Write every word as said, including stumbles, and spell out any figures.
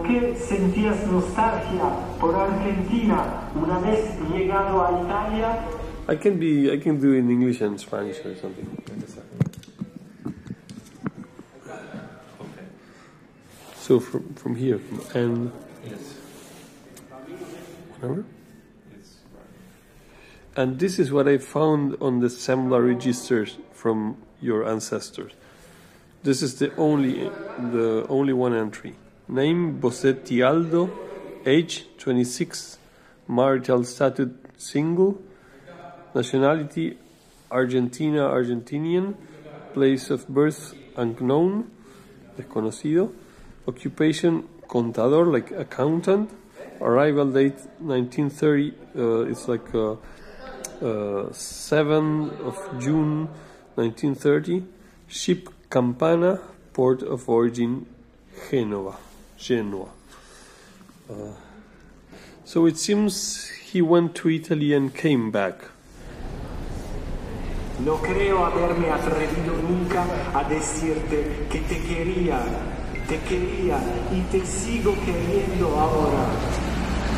qué sentías nostalgia por Argentina una vez llegado a Italia? I can be, I can do in English and Spanish or something. So from from here, from and Yes. whatever. And this is what I found on the SEMLA registers from your ancestors. This is the only the only one entry. Name Bossetti Aldo, age twenty-six, marital status single, nationality Argentina Argentinian, place of birth unknown, desconocido, occupation contador, like accountant, arrival date nineteen thirty, uh, it's like uh, uh, seventh of June nineteen thirty, ship Campana, port of origin Genova. Genoa. Uh, so it seems he went to Italy and came back. No creo haberme atrevido nunca a decirte que te quería, te quería y te sigo queriendo ahora.